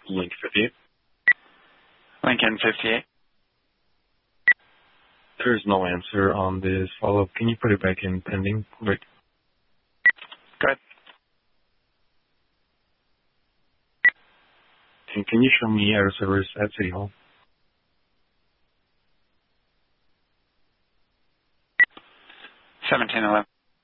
Link 58. Lincoln 58. There's no answer on this follow-up. Can you put it back in pending? Rick? Good. And can you show me error servers at City Hall? 1711.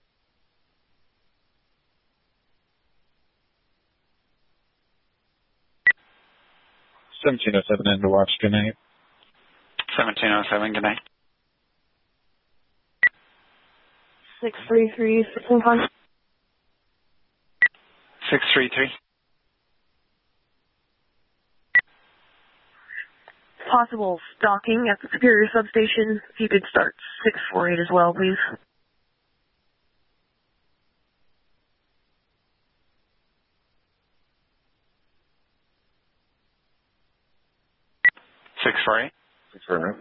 1707 and the watch. Good night. 1707, good night. 633, 1600. 633. Possible stalking at the Superior substation. If you could start 648 as well, please. Six four eight. 648.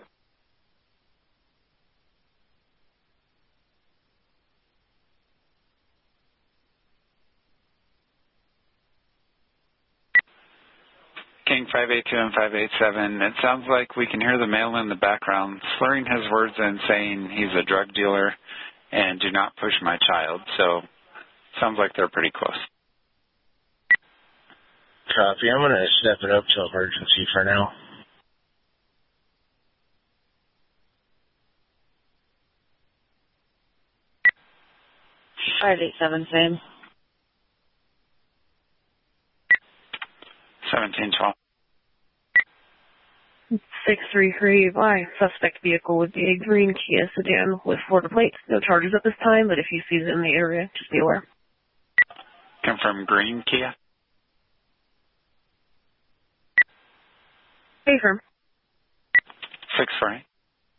King 582 and 587. It sounds like we can hear the male in the background slurring his words and saying he's a drug dealer and do not push my child. So sounds like they're pretty close. Copy. I'm going to step it up to emergency for now. Five eight seven, same. 1712. 633, my suspect vehicle would be a green Kia sedan with Florida plates. No charges at this time, but if he sees it in the area, just be aware. Confirm green Kia. Hey, firm. 648.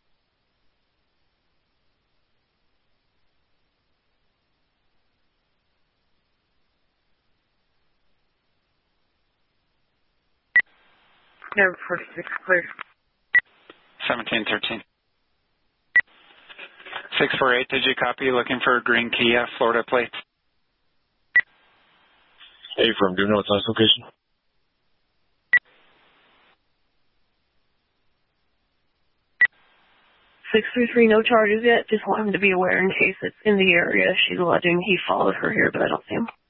Number 46, clear. 1713. 648, did you copy? Looking for a green Kia, Florida plates? Hey, firm. Do you know its last location? 633, no charges yet. Just want him to be aware in case it's in the area. She's alleging he followed her here, but I don't see him.